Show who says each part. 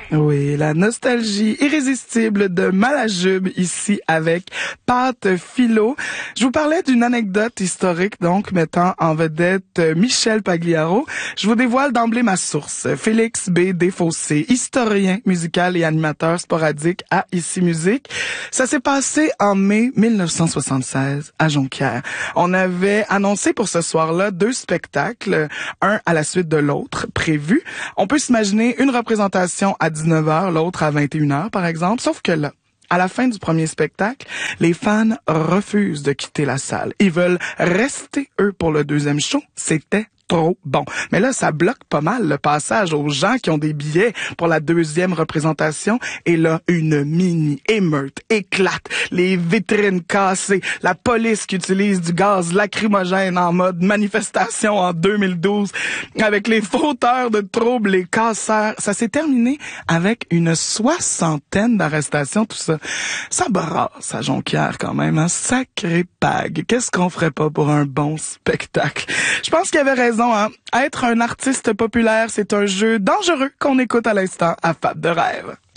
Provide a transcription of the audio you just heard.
Speaker 1: Oui, la nostalgie irrésistible de Malajube ici avec Pat Philo. Je vous parlais d'une anecdote historique, donc mettant en vedette Michel Pagliaro. Je vous dévoile d'emblée ma source. Félix B. Desfossés, historien musical et animateur sporadique à Ici Musique. Ça s'est passé en mai 1976 à Jonquière. On avait annoncé pour ce soir-là 2 spectacles, un à la suite de l'autre, prévus. On peut s'imaginer une représentation à 19h, l'autre à 21h, par exemple. Sauf que là, à la fin du premier spectacle, les fans refusent de quitter la salle. Ils veulent rester, eux, pour le deuxième show. C'était trop bon. Mais là, ça bloque pas mal le passage aux gens qui ont des billets pour la deuxième représentation. Et là, une mini-émeute éclate. Les vitrines cassées. La police qui utilise du gaz lacrymogène en mode manifestation en 2012. Avec les fauteurs de troubles, les casseurs. Ça s'est terminé avec une 60aine d'arrestations, tout ça. Ça brasse à Jonquière quand même, hein. Sacré pag. Qu'est-ce qu'on ferait pas pour un bon spectacle? Je pense qu'il y avait raison. Être un artiste populaire, c'est un jeu dangereux qu'on écoute à l'instant à Fab de rêve.